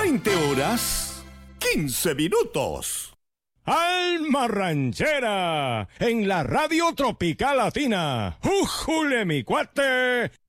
20 horas, 15 minutos. Alma Ranchera, en la Radio Tropical Latina. ¡Újule, mi cuate!